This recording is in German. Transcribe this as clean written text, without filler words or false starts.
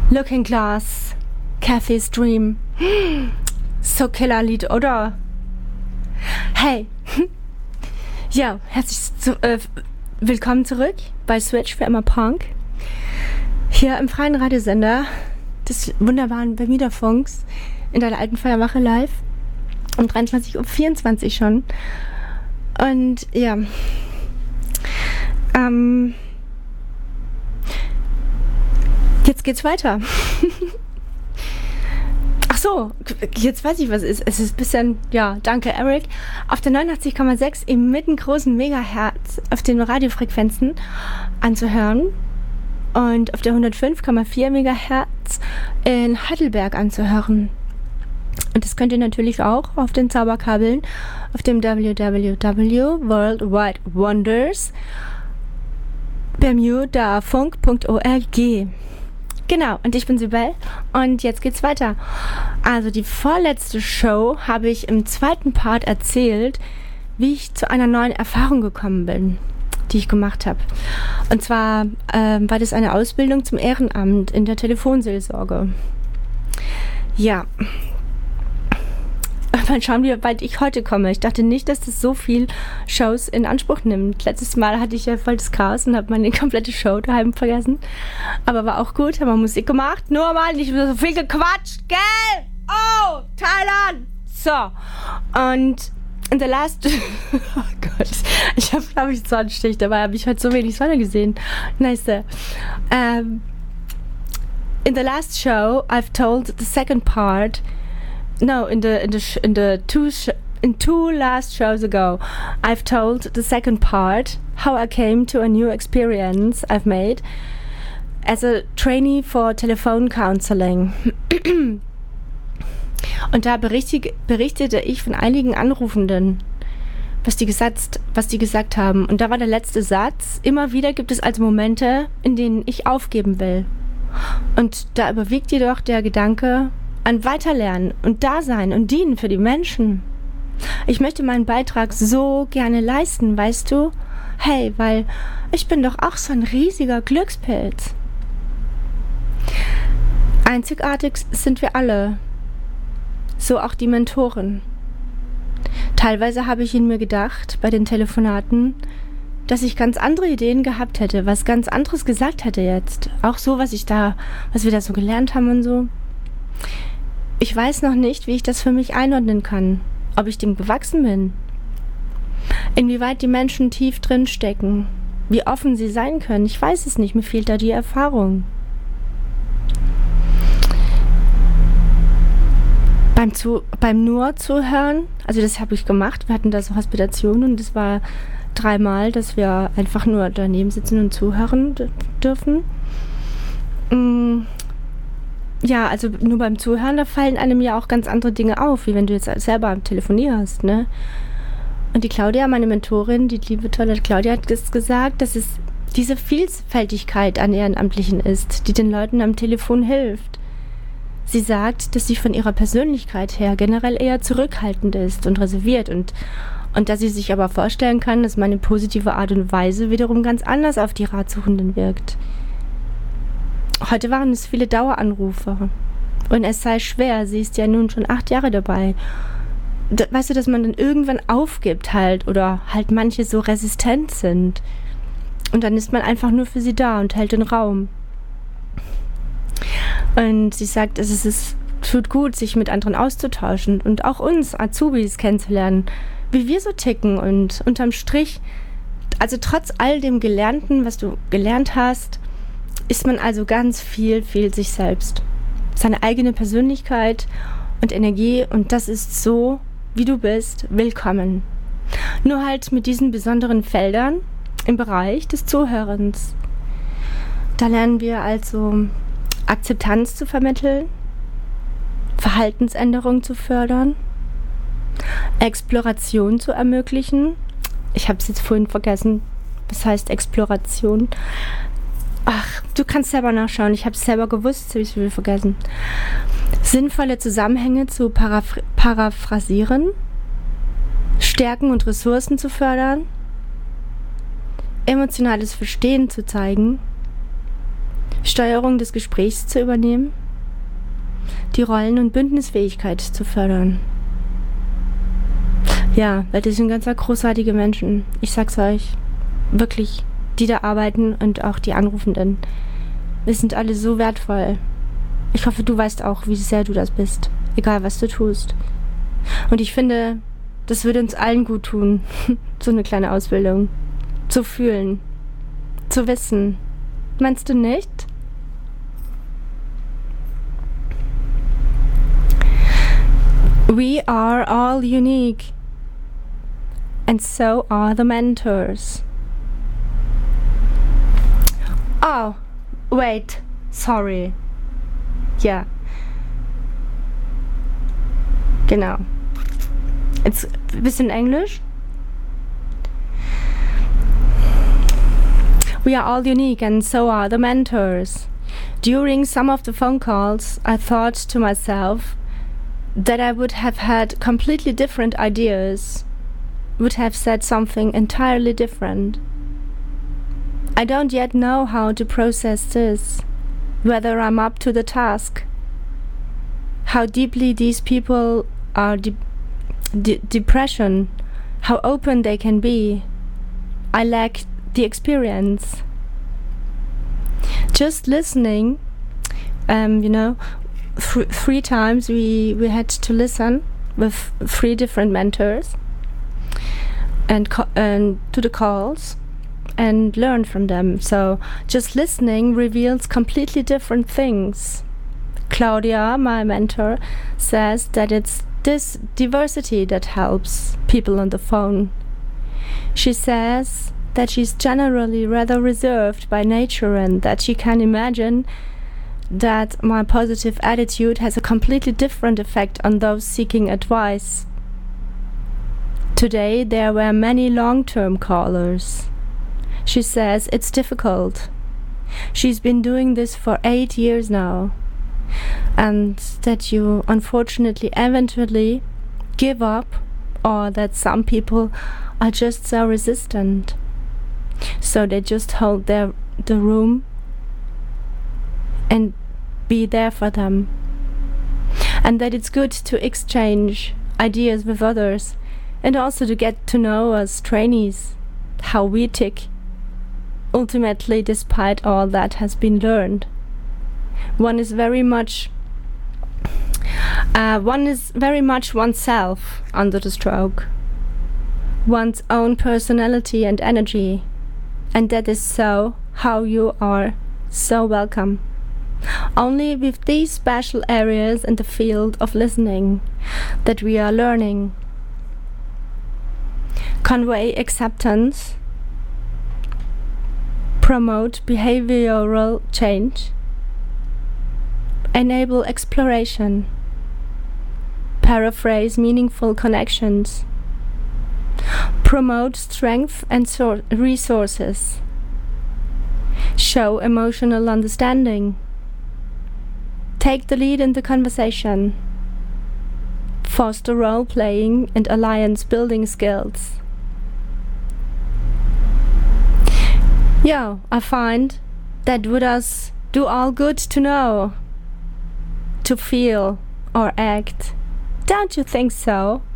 Looking Glass, Kathy's Dream. So Killerlied, oder? Hey. Ja, willkommen zurück bei Switch für immer Punk. Hier im freien Radiosender des wunderbaren Bermuda-Funks in deiner alten Feuerwache live. Um 23:24 Uhr schon. Und ja. Jetzt geht's weiter. Ach so, jetzt weiß ich, was es ist. Es ist ein bisschen, ja, danke Eric. Auf der 89,6 im mittengroßen Megahertz auf den Radiofrequenzen anzuhören. Und auf der 105,4 Megahertz in Heidelberg anzuhören. Und das könnt ihr natürlich auch auf den Zauberkabeln auf dem www.worldwidewonders bermudafunk.org. Genau, und ich bin Sibel und jetzt geht's weiter. Also die vorletzte Show habe ich im zweiten Part erzählt, wie ich zu einer neuen Erfahrung gekommen bin, die ich gemacht habe. Und zwar war das eine Ausbildung zum Ehrenamt in der Telefonseelsorge. Ja. Mal schauen, wie weit ich heute komme. Ich dachte nicht, dass das so viel Shows in Anspruch nimmt. Letztes Mal hatte ich ja voll das Chaos und habe meine komplette Show daheim vergessen. Aber war auch gut, haben wir Musik gemacht. Nur mal nicht so viel gequatscht, gell? Oh, Thailand! So. Und in der last... oh Gott. Ich habe, glaube ich, Sonnenstich. Dabei habe ich heute so wenig Sonne gesehen. Nice. In the last show, I've told the second part... No, in two last shows ago, I've told the second part how I came to a new experience I've made as a trainee for telephone counseling. Und da berichtete ich von einigen Anrufenden, was die gesagt haben. Und da war der letzte Satz: Immer wieder gibt es also Momente, in denen ich aufgeben will. Und da überwiegt jedoch der Gedanke an Weiterlernen und Dasein und Dienen für die Menschen. Ich möchte meinen Beitrag so gerne leisten, weißt du? Hey, weil ich bin doch auch so ein riesiger Glückspilz. Einzigartig sind wir alle. So auch die Mentoren. Teilweise habe ich in mir gedacht, bei den Telefonaten, dass ich ganz andere Ideen gehabt hätte, was ganz anderes gesagt hätte jetzt. Auch so, was wir da so gelernt haben und so. Ich weiß noch nicht, wie ich das für mich einordnen kann, ob ich dem gewachsen bin, inwieweit die Menschen tief drin stecken, wie offen sie sein können. Ich weiß es nicht, mir fehlt da die Erfahrung. Beim nur Zuhören, also das habe ich gemacht, wir hatten da so Hospitationen und das war 3-mal, dass wir einfach nur daneben sitzen und zuhören dürfen. Ja, also nur beim Zuhören, da fallen einem ja auch ganz andere Dinge auf, wie wenn du jetzt selber telefonierst, ne? Und die Claudia, meine Mentorin, die liebe, tolle Claudia, hat gesagt, dass es diese Vielfältigkeit an Ehrenamtlichen ist, die den Leuten am Telefon hilft. Sie sagt, dass sie von ihrer Persönlichkeit her generell eher zurückhaltend ist und reserviert und dass sie sich aber vorstellen kann, dass meine positive Art und Weise wiederum ganz anders auf die Ratsuchenden wirkt. Heute waren es viele Daueranrufe und es sei schwer, sie ist ja nun schon 8 Jahre dabei. Weißt du, dass man dann irgendwann aufgibt halt oder halt manche so resistent sind und dann ist man einfach nur für sie da und hält den Raum. Und sie sagt, es tut gut, sich mit anderen auszutauschen und auch uns Azubis kennenzulernen, wie wir so ticken und unterm Strich, also trotz all dem Gelernten, was du gelernt hast, ist man also ganz viel sich selbst. Seine eigene Persönlichkeit und Energie und das ist so, wie du bist, willkommen. Nur halt mit diesen besonderen Feldern im Bereich des Zuhörens. Da lernen wir also Akzeptanz zu vermitteln, Verhaltensänderung zu fördern, Exploration zu ermöglichen. Ich habe es jetzt vorhin vergessen. Was heißt Exploration? Ach, du kannst selber nachschauen. Ich habe es selber gewusst, jetzt habe ich es wieder vergessen. Sinnvolle Zusammenhänge zu paraphrasieren, Stärken und Ressourcen zu fördern, emotionales Verstehen zu zeigen, Steuerung des Gesprächs zu übernehmen, die Rollen- und Bündnisfähigkeit zu fördern. Ja, weil das sind ganz großartige Menschen. Ich sag's euch, wirklich, die da arbeiten und auch die Anrufenden. Wir sind alle so wertvoll. Ich hoffe, du weißt auch, wie sehr du das bist, egal was du tust. Und ich finde, das würde uns allen gut tun, so eine kleine Ausbildung. Zu fühlen, zu wissen. Meinst du nicht? We are all unique. And so are the mentors. Oh, wait, sorry. Ja. Genau. Jetzt ein bisschen Englisch. We are all unique and so are the mentors. During some of the phone calls, I thought to myself that I would have had completely different ideas, would have said something entirely different. I don't yet know how to process this, whether I'm up to the task, how deeply these people are depression, how open they can be. I lack the experience. Just listening, three times we had to listen with 3 different mentors and to the calls and learn from them. So just listening reveals completely different things. Claudia, my mentor, says that it's this diversity that helps people on the phone. She says that she's generally rather reserved by nature and that she can imagine that my positive attitude has a completely different effect on those seeking advice. Today there were many long-term callers. She says it's difficult. She's been doing this for 8 years now, and that you unfortunately eventually give up, or that some people are just so resistant. So they just hold the room and be there for them. And that it's good to exchange ideas with others and also to get to know as trainees how we tick, ultimately despite all that has been learned. One is very much oneself under the stroke, one's own personality and energy, and that is so how you are so welcome. Only with these special areas in the field of listening that we are learning. Convey acceptance, promote behavioral change, enable exploration, paraphrase meaningful connections, promote strength and resources, show emotional understanding, take the lead in the conversation, foster role-playing and alliance-building skills. Yeah, I find that would us do all good to know, to feel or act. Don't you think so?